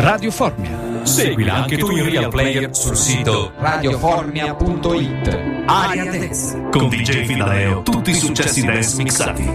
Radio Formia. Seguila anche tu in Real Player sul sito radioformia.it. Aria Dance con DJ Filaleo, tutti i successi dance mixati.